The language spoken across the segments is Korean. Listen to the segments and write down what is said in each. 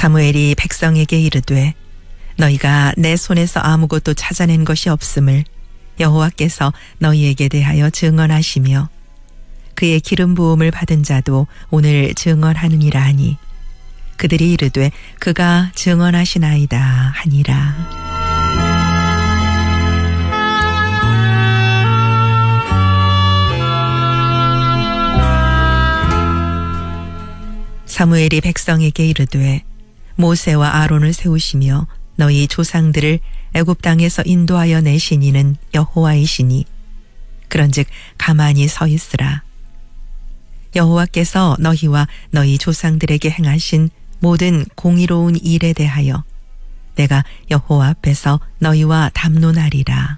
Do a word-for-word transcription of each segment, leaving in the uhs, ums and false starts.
사무엘이 백성에게 이르되 너희가 내 손에서 아무것도 찾아낸 것이 없음을 여호와께서 너희에게 대하여 증언하시며 그의 기름 부음을 받은 자도 오늘 증언하느니라 하니 그들이 이르되 그가 증언하시나이다 하니라. 사무엘이 백성에게 이르되 모세와 아론을 세우시며 너희 조상들을 애굽 땅에서 인도하여 내신 이는 여호와이시니 그런즉 가만히 서 있으라. 여호와께서 너희와 너희 조상들에게 행하신 모든 공의로운 일에 대하여 내가 여호와 앞에서 너희와 담론하리라.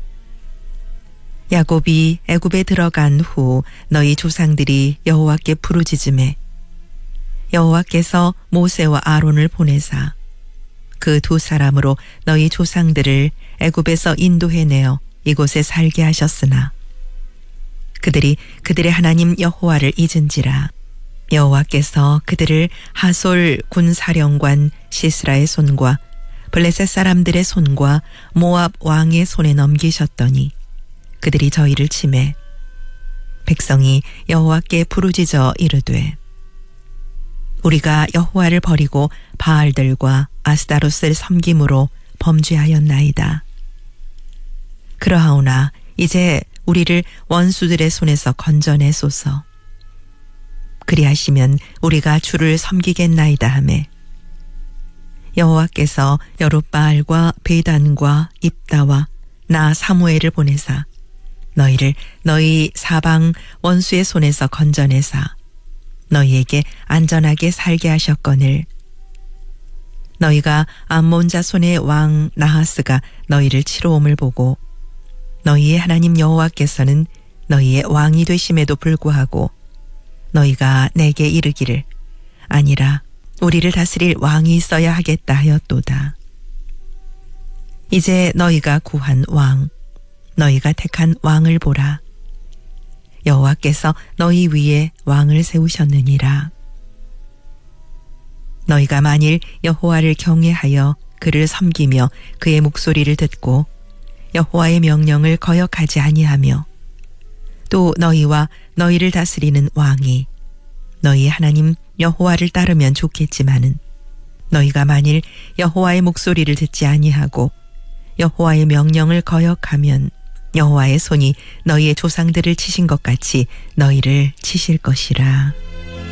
야곱이 애굽에 들어간 후 너희 조상들이 여호와께 부르짖음에 여호와께서 모세와 아론을 보내사 그 두 사람으로 너희 조상들을 애굽에서 인도해내어 이곳에 살게 하셨으나 그들이 그들의 하나님 여호와를 잊은지라 여호와께서 그들을 하솔 군사령관 시스라의 손과 블레셋 사람들의 손과 모압 왕의 손에 넘기셨더니 그들이 저희를 치매 백성이 여호와께 부르짖어 이르되 우리가 여호와를 버리고 바알들과 아스다롯을 섬김으로 범죄하였나이다. 그러하오나 이제 우리를 원수들의 손에서 건져내소서. 그리하시면 우리가 주를 섬기겠나이다 하매 여호와께서 여룻바알과 베단과 입다와 나 사무엘을 보내사 너희를 너희 사방 원수의 손에서 건져내사 너희에게 안전하게 살게 하셨거늘 너희가 암몬 자손의 왕 나하스가 너희를 치러 옴을 보고 너희의 하나님 여호와께서는 너희의 왕이 되심에도 불구하고 너희가 내게 이르기를 아니라 우리를 다스릴 왕이 있어야 하겠다 하였도다. 이제 너희가 구한 왕 너희가 택한 왕을 보라. 여호와께서 너희 위에 왕을 세우셨느니라. 너희가 만일 여호와를 경외하여 그를 섬기며 그의 목소리를 듣고 여호와의 명령을 거역하지 아니하며 또 너희와 너희를 다스리는 왕이 너희 하나님 여호와를 따르면 좋겠지만은 너희가 만일 여호와의 목소리를 듣지 아니하고 여호와의 명령을 거역하면 여호와의 손이 너희의 조상들을 치신 것 같이 너희를 치실 것이라.